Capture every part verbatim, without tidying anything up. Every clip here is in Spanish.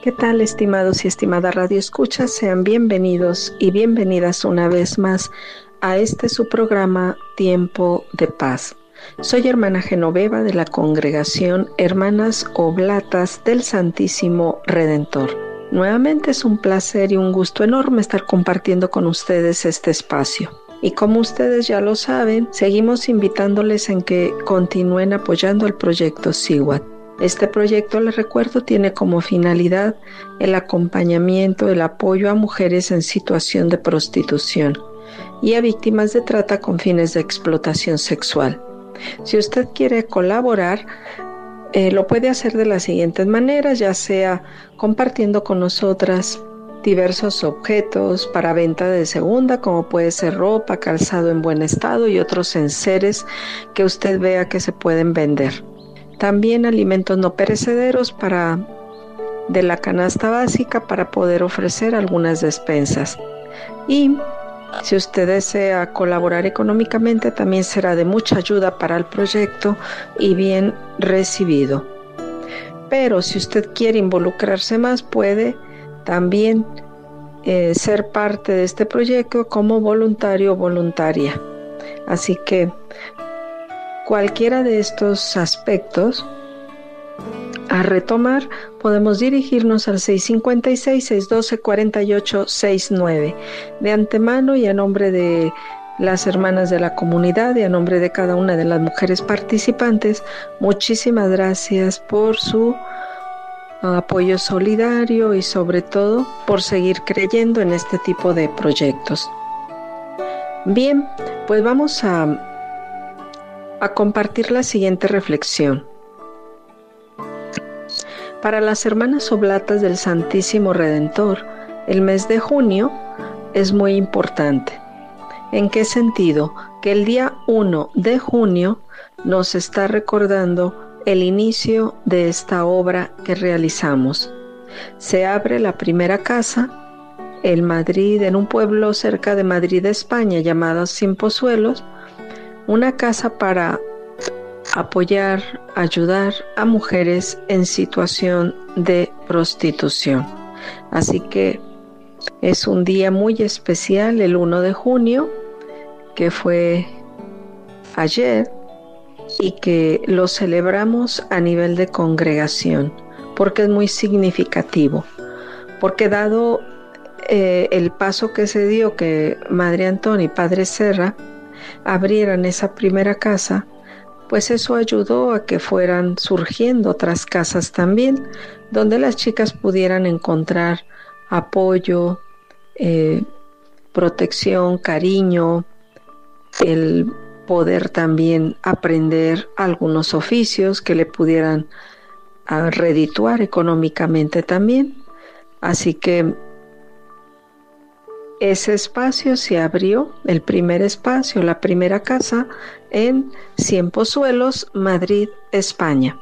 ¿Qué tal, estimados y estimadas radioescuchas? Sean bienvenidos y bienvenidas una vez más a este su programa Tiempo de Paz. Soy hermana Genoveva de la congregación Hermanas Oblatas del Santísimo Redentor. Nuevamente es un placer y un gusto enorme estar compartiendo con ustedes este espacio. Y como ustedes ya lo saben, seguimos invitándoles en que continúen apoyando el proyecto S I W A T. Este proyecto, les recuerdo, tiene como finalidad el acompañamiento, el apoyo a mujeres en situación de prostitución y a víctimas de trata con fines de explotación sexual. Si usted quiere colaborar, eh, lo puede hacer de las siguientes maneras, ya sea compartiendo con nosotras diversos objetos para venta de segunda, como puede ser ropa, calzado en buen estado y otros enseres que usted vea que se pueden vender. También alimentos no perecederos para, de la canasta básica para poder ofrecer algunas despensas. Y si usted desea colaborar económicamente, también será de mucha ayuda para el proyecto y bien recibido. Pero si usted quiere involucrarse más, puede también eh, ser parte de este proyecto como voluntario o voluntaria. Así que cualquiera de estos aspectos a retomar, podemos dirigirnos al seis cinco seis, seis uno dos, cuatro ocho seis nueve. De antemano y a nombre de las hermanas de la comunidad y a nombre de cada una de las mujeres participantes, muchísimas gracias por su apoyo solidario y sobre todo por seguir creyendo en este tipo de proyectos. Bien, pues vamos a a compartir la siguiente reflexión. Para las hermanas oblatas del Santísimo Redentor, el mes de junio es muy importante. ¿En qué sentido? Que el día uno de junio nos está recordando el inicio de esta obra que realizamos. Se abre la primera casa en Madrid, en un pueblo cerca de Madrid, España, llamado Cienpozuelos, una casa para apoyar, ayudar a mujeres en situación de prostitución. Así que es un día muy especial, el uno de junio, que fue ayer, y que lo celebramos a nivel de congregación, porque es muy significativo, porque dado eh, el paso que se dio que Madre Antonia y Padre Serra abrieran esa primera casa, pues eso ayudó a que fueran surgiendo otras casas también, donde las chicas pudieran encontrar apoyo, eh, protección, cariño, el poder también aprender algunos oficios que le pudieran uh, redituar económicamente también. Así que ese espacio se abrió, el primer espacio, la primera casa, en Cienpozuelos, Madrid, España.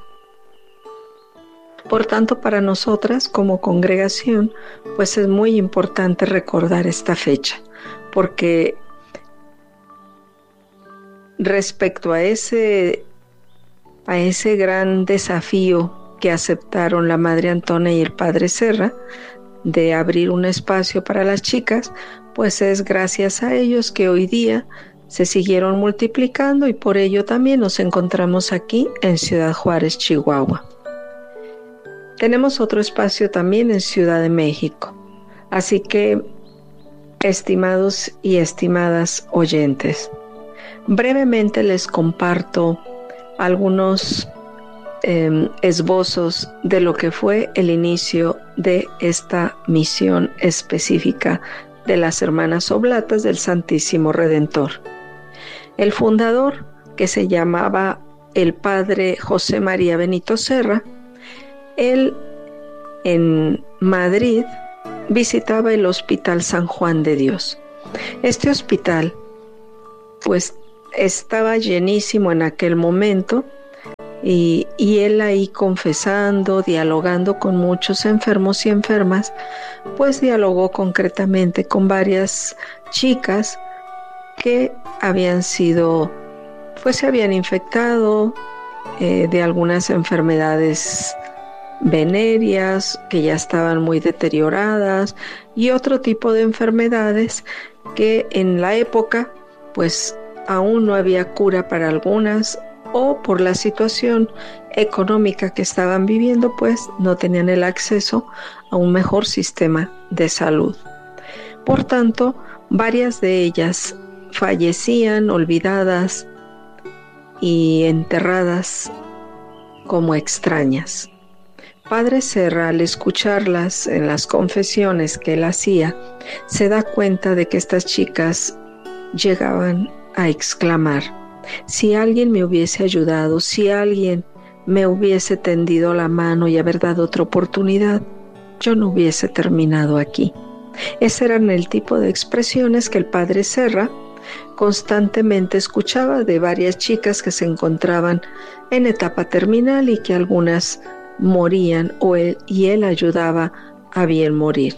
Por tanto, para nosotras como congregación, pues es muy importante recordar esta fecha, porque respecto a ese, a ese gran desafío que aceptaron la Madre Antonia y el Padre Serra, de abrir un espacio para las chicas, pues es gracias a ellos que hoy día se siguieron multiplicando y por ello también nos encontramos aquí en Ciudad Juárez, Chihuahua. Tenemos otro espacio también en Ciudad de México. Así que, estimados y estimadas oyentes, brevemente les comparto algunos Eh, esbozos de lo que fue el inicio de esta misión específica de las Hermanas Oblatas del Santísimo Redentor. El fundador, que se llamaba el Padre José María Benito Serra, él en Madrid visitaba el Hospital San Juan de Dios. Este hospital pues estaba llenísimo en aquel momento. Y, y él ahí confesando, dialogando con muchos enfermos y enfermas, pues dialogó concretamente con varias chicas que habían sido, pues se habían infectado eh, de algunas enfermedades venéreas que ya estaban muy deterioradas y otro tipo de enfermedades que en la época pues aún no había cura para algunas, o por la situación económica que estaban viviendo pues no tenían el acceso a un mejor sistema de salud. Por tanto, varias de ellas fallecían olvidadas y enterradas como extrañas. Padre Serra, al escucharlas en las confesiones que él hacía, se da cuenta de que estas chicas llegaban a exclamar: si alguien me hubiese ayudado, si alguien me hubiese tendido la mano y haber dado otra oportunidad, yo no hubiese terminado aquí. Ese eran el tipo de expresiones que el Padre Serra constantemente escuchaba de varias chicas que se encontraban en etapa terminal y que algunas morían o él, y él ayudaba a bien morir.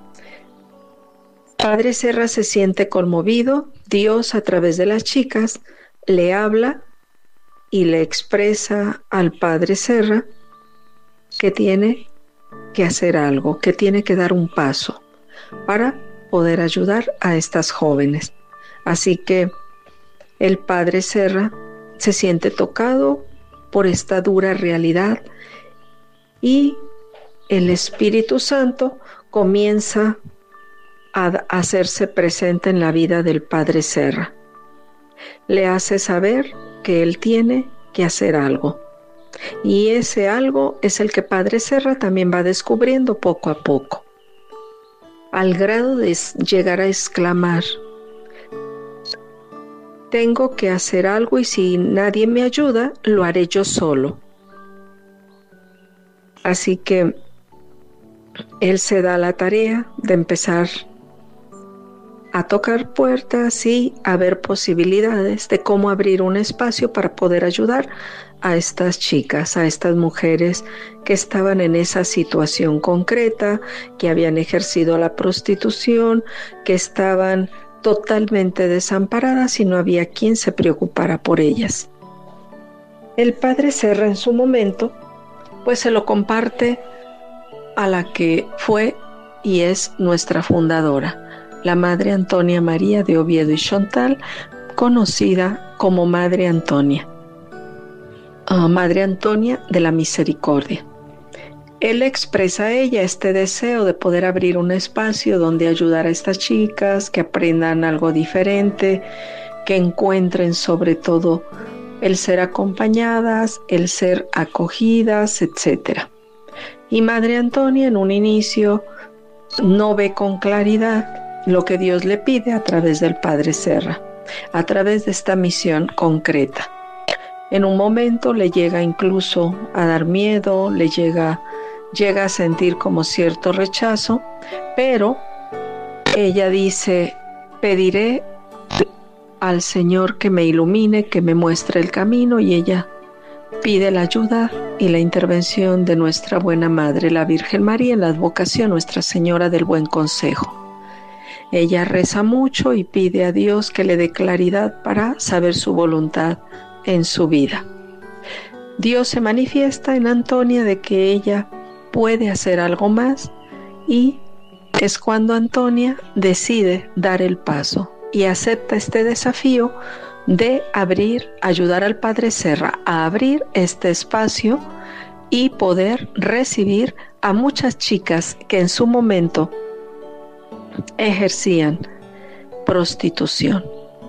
Padre Serra se siente conmovido. Dios, a través de las chicas, le habla y le expresa al Padre Serra que tiene que hacer algo, que tiene que dar un paso para poder ayudar a estas jóvenes. Así que el Padre Serra se siente tocado por esta dura realidad y el Espíritu Santo comienza a hacerse presente en la vida del Padre Serra. Le hace saber que él tiene que hacer algo. Y ese algo es el que Padre Serra también va descubriendo poco a poco, al grado de llegar a exclamar: tengo que hacer algo y si nadie me ayuda, lo haré yo solo. Así que él se da la tarea de empezar a tocar puertas y a ver posibilidades de cómo abrir un espacio para poder ayudar a estas chicas, a estas mujeres que estaban en esa situación concreta, que habían ejercido la prostitución, que estaban totalmente desamparadas y no había quien se preocupara por ellas. El Padre Serra en su momento pues se lo comparte a la que fue y es nuestra fundadora, la Madre Antonia María de Oviedo y Chontal, conocida como Madre Antonia, uh, Madre Antonia de la Misericordia. Él expresa a ella este deseo de poder abrir un espacio donde ayudar a estas chicas, que aprendan algo diferente, que encuentren sobre todo el ser acompañadas, el ser acogidas, etcétera. Y Madre Antonia en un inicio no ve con claridad lo que Dios le pide a través del Padre Serra, a través de esta misión concreta. En un momento le llega incluso a dar miedo, le llega, llega a sentir como cierto rechazo, pero ella dice: pediré al Señor que me ilumine, que me muestre el camino, y ella pide la ayuda y la intervención de nuestra buena Madre, la Virgen María, en la advocación Nuestra Señora del Buen Consejo. Ella reza mucho y pide a Dios que le dé claridad para saber su voluntad en su vida. Dios se manifiesta en Antonia de que ella puede hacer algo más, y es cuando Antonia decide dar el paso y acepta este desafío de abrir, ayudar al Padre Serra a abrir este espacio y poder recibir a muchas chicas que en su momento ejercían prostitución.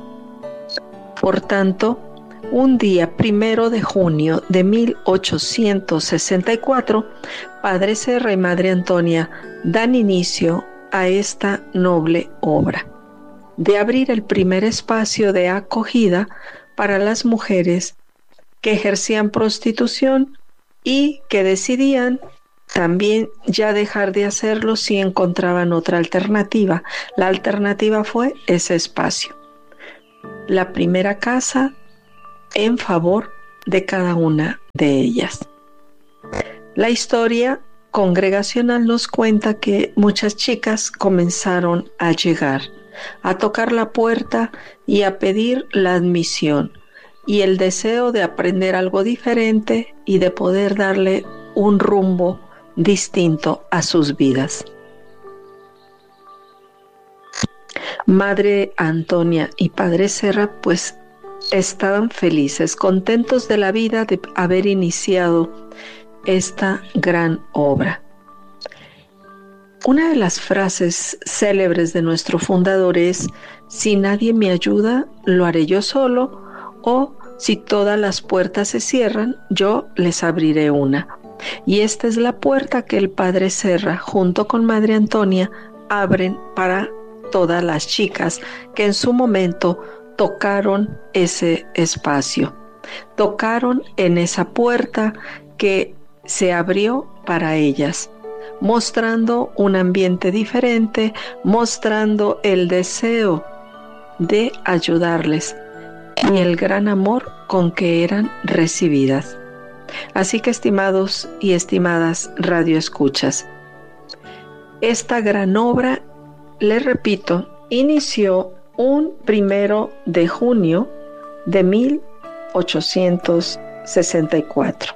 Por tanto, un día primero de junio de mil ochocientos sesenta y cuatro, Padre Serra y Madre Antonia dan inicio a esta noble obra de abrir el primer espacio de acogida para las mujeres que ejercían prostitución y que decidían también ya dejar de hacerlo si encontraban otra alternativa. La alternativa fue ese espacio, la primera casa en favor de cada una de ellas. La historia congregacional nos cuenta que muchas chicas comenzaron a llegar, a tocar la puerta y a pedir la admisión y el deseo de aprender algo diferente y de poder darle un rumbo distinto a sus vidas. Madre Antonia y Padre Serra pues estaban felices, contentos de la vida de haber iniciado esta gran obra. Una de las frases célebres de nuestro fundador es: si nadie me ayuda, lo haré yo solo, o si todas las puertas se cierran, yo les abriré una. Y esta es la puerta que el Padre Serra, junto con Madre Antonia, abren para todas las chicas que en su momento tocaron ese espacio, tocaron en esa puerta que se abrió para ellas, mostrando un ambiente diferente, mostrando el deseo de ayudarles y el gran amor con que eran recibidas. Así que, estimados y estimadas radioescuchas, esta gran obra, les repito, inició un primero de junio de mil ochocientos sesenta y cuatro.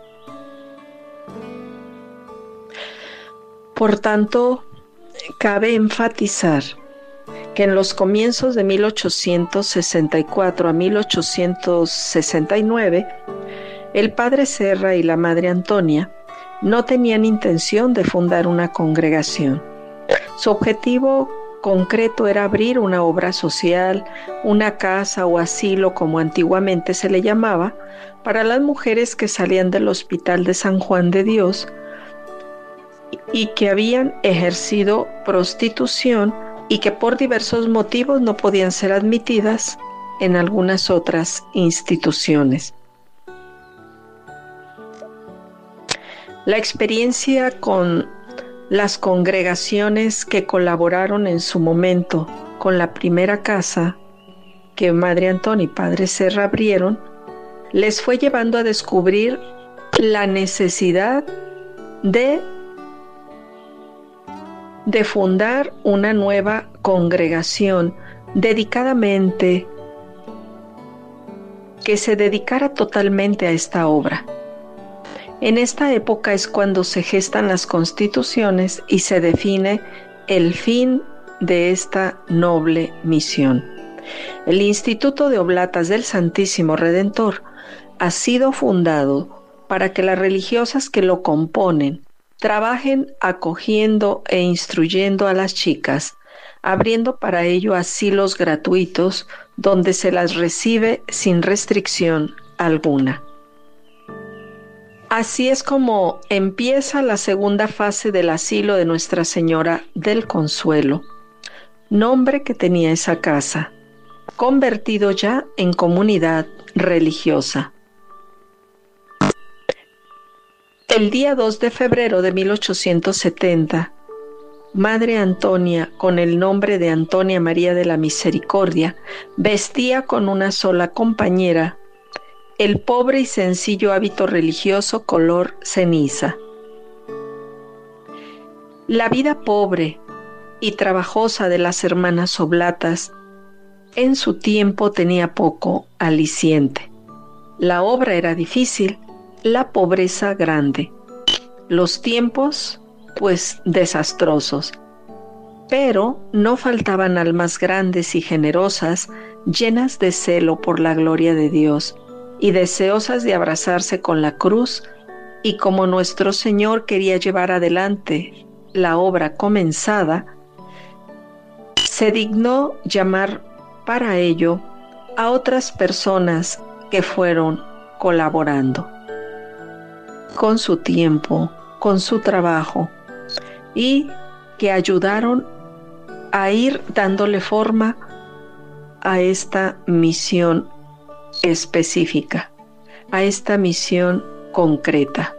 Por tanto, cabe enfatizar que en los comienzos de mil ochocientos sesenta y cuatro a mil ochocientos sesenta y nueve, el Padre Serra y la Madre Antonia no tenían intención de fundar una congregación. Su objetivo concreto era abrir una obra social, una casa o asilo, como antiguamente se le llamaba, para las mujeres que salían del Hospital de San Juan de Dios y que habían ejercido prostitución y que por diversos motivos no podían ser admitidas en algunas otras instituciones. La experiencia con las congregaciones que colaboraron en su momento con la primera casa que Madre Antonia y Padre Serra abrieron, les fue llevando a descubrir la necesidad de, de fundar una nueva congregación dedicadamente, que se dedicara totalmente a esta obra. En esta época es cuando se gestan las constituciones y se define el fin de esta noble misión. El Instituto de Oblatas del Santísimo Redentor ha sido fundado para que las religiosas que lo componen trabajen acogiendo e instruyendo a las chicas, abriendo para ello asilos gratuitos donde se las recibe sin restricción alguna. Así es como empieza la segunda fase del asilo de Nuestra Señora del Consuelo, nombre que tenía esa casa, convertido ya en comunidad religiosa. El día dos de febrero de mil ochocientos setenta, Madre Antonia, con el nombre de Antonia María de la Misericordia, vestía con una sola compañera el pobre y sencillo hábito religioso color ceniza. La vida pobre y trabajosa de las hermanas oblatas en su tiempo tenía poco aliciente. La obra era difícil, la pobreza grande, los tiempos pues desastrosos, pero no faltaban almas grandes y generosas, llenas de celo por la gloria de Dios y deseosas de abrazarse con la cruz, y como nuestro Señor quería llevar adelante la obra comenzada, se dignó llamar para ello a otras personas que fueron colaborando con su tiempo, con su trabajo, y que ayudaron a ir dándole forma a esta misión específica, a esta misión concreta.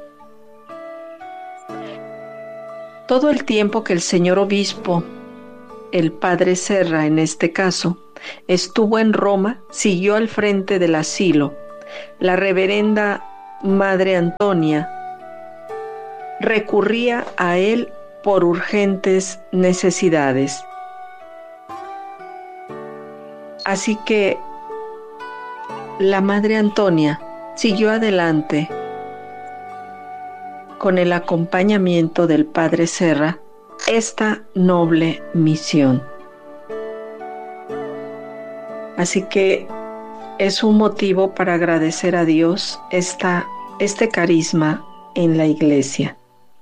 Todo el tiempo que el señor obispo, el Padre Serra en este caso, estuvo en Roma, siguió al frente del asilo. La reverenda Madre Antonia recurría a él por urgentes necesidades. Así que la Madre Antonia siguió adelante con el acompañamiento del Padre Serra, esta noble misión. Así que es un motivo para agradecer a Dios esta, este carisma en la Iglesia.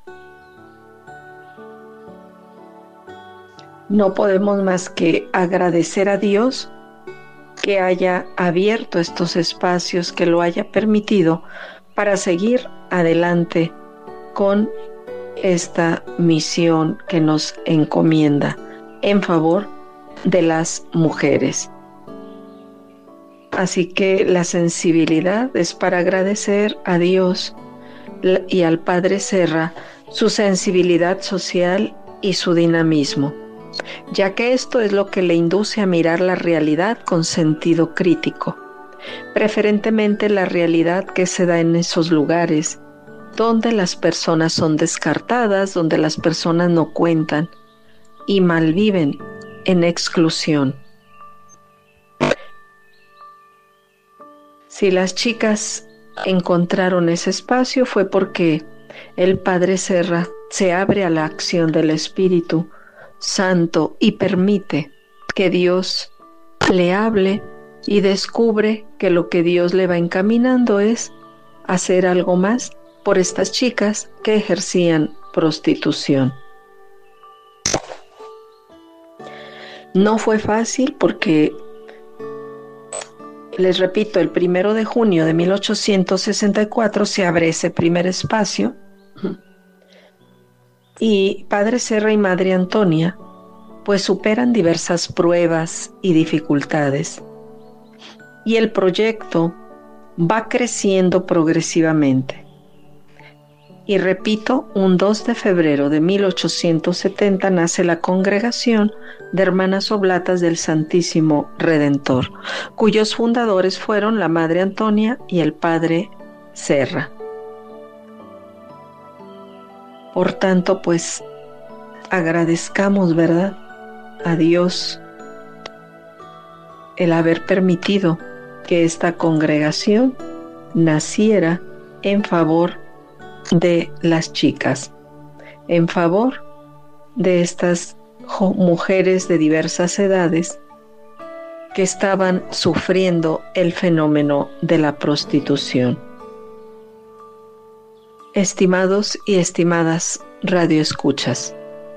No podemos más que agradecer a Dios que haya abierto estos espacios, que lo haya permitido para seguir adelante con esta misión que nos encomienda en favor de las mujeres. Así que la sensibilidad es para agradecer a Dios y al Padre Serra su sensibilidad social y su dinamismo, ya que esto es lo que le induce a mirar la realidad con sentido crítico, preferentemente la realidad que se da en esos lugares donde las personas son descartadas, donde las personas no cuentan y malviven en exclusión. Si las chicas encontraron ese espacio fue porque el Padre Serra se abre a la acción del Espíritu Santo y permite que Dios le hable y descubre que lo que Dios le va encaminando es hacer algo más por estas chicas que ejercían prostitución. No fue fácil porque, les repito, el primero de junio de mil ochocientos sesenta y cuatro se abre ese primer espacio y Padre Serra y Madre Antonia pues superan diversas pruebas y dificultades y el proyecto va creciendo progresivamente. Y repito, un dos de febrero de mil ochocientos setenta nace la Congregación de Hermanas Oblatas del Santísimo Redentor, cuyos fundadores fueron la Madre Antonia y el Padre Serra. Por tanto, pues, agradezcamos, ¿verdad?, a Dios el haber permitido que esta congregación naciera en favor de las chicas, en favor de estas mujeres de diversas edades que estaban sufriendo el fenómeno de la prostitución. Estimados y estimadas radioescuchas,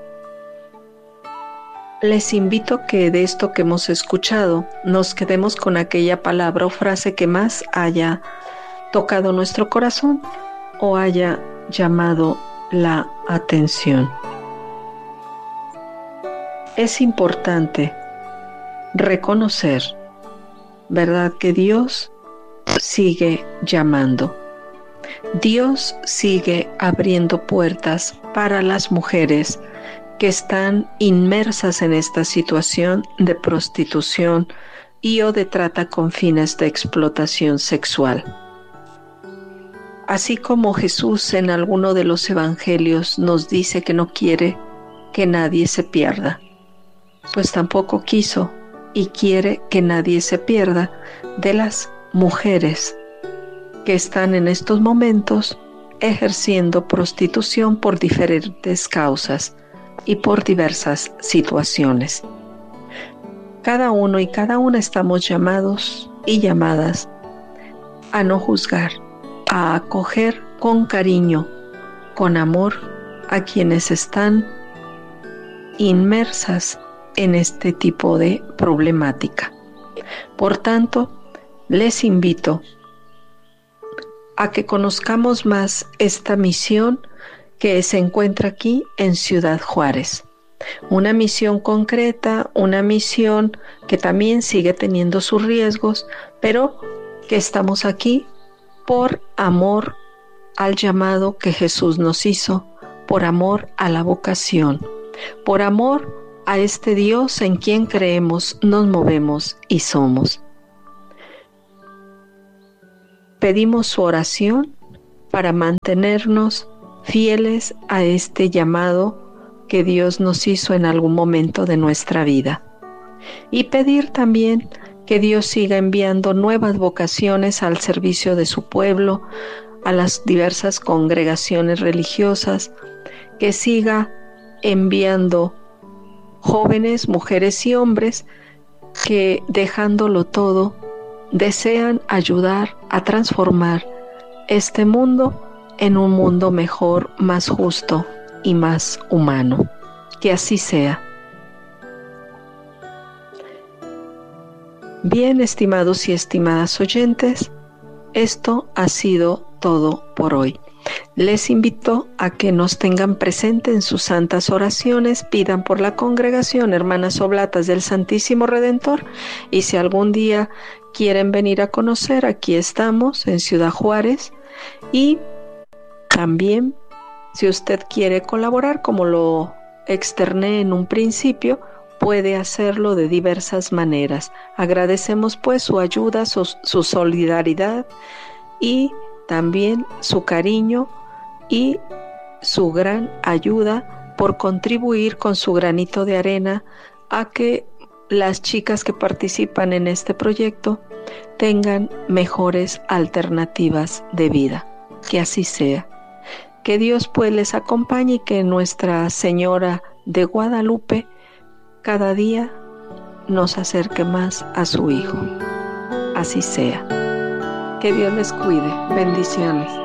les invito que de esto que hemos escuchado nos quedemos con aquella palabra o frase que más haya tocado nuestro corazón o haya llamado la atención. Es importante reconocer, ¿verdad?, que Dios sigue llamando. Dios sigue abriendo puertas para las mujeres que están inmersas en esta situación de prostitución y o de trata con fines de explotación sexual. Así como Jesús en alguno de los evangelios nos dice que no quiere que nadie se pierda, pues tampoco quiso y quiere que nadie se pierda de las mujeres que están en estos momentos ejerciendo prostitución por diferentes causas y por diversas situaciones. Cada uno y cada una estamos llamados y llamadas a no juzgar, a acoger con cariño, con amor a quienes están inmersas en este tipo de problemática. Por tanto, les invito a que conozcamos más esta misión que se encuentra aquí en Ciudad Juárez. Una misión concreta, una misión que también sigue teniendo sus riesgos, pero que estamos aquí por amor al llamado que Jesús nos hizo, por amor a la vocación, por amor a este Dios en quien creemos, nos movemos y somos. Pedimos su oración para mantenernos fieles a este llamado que Dios nos hizo en algún momento de nuestra vida. Y pedir también que Dios siga enviando nuevas vocaciones al servicio de su pueblo, a las diversas congregaciones religiosas, que siga enviando jóvenes, mujeres y hombres que, dejándolo todo, desean ayudar a transformar este mundo en un mundo mejor, más justo y más humano. Que así sea. Bien, estimados y estimadas oyentes, esto ha sido todo por hoy. Les invito a que nos tengan presente en sus santas oraciones, pidan por la congregación Hermanas Oblatas del Santísimo Redentor, y si algún día quieren venir a conocer, aquí estamos en Ciudad Juárez. Y también, si usted quiere colaborar, como lo externé en un principio, puede hacerlo de diversas maneras. Agradecemos pues su ayuda, su, su solidaridad y también su cariño y su gran ayuda por contribuir con su granito de arena a que las chicas que participan en este proyecto tengan mejores alternativas de vida. Que así sea. Que Dios pues les acompañe y que Nuestra Señora de Guadalupe cada día nos acerque más a su Hijo. Así sea. Que Dios les cuide. Bendiciones.